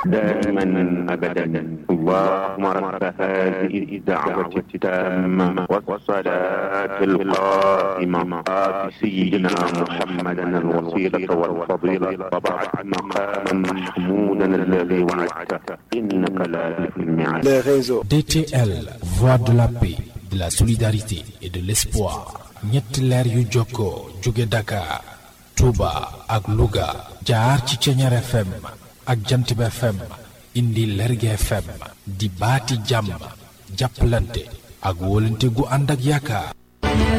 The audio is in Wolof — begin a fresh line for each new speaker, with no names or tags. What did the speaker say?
دائما أبدا. اللهم رب هذه الدعوة التامة والصلاة القائمة آت سيدنا محمدا الوسيلة والفضيلة وبعث مقاما محمودا الذي وعدته إنك لا تخلف الميعاد.
DTL, voix de la paix, de la solidarité et de l'espoir. ñetti leer yu jokkoo jóge Dakar, Touba ak Louga jaar ci Ceñeer FM ak Jantib FM indi Lergui FM di baati jàmm jàppalante ak wóolante gu ànd ak yaakaar.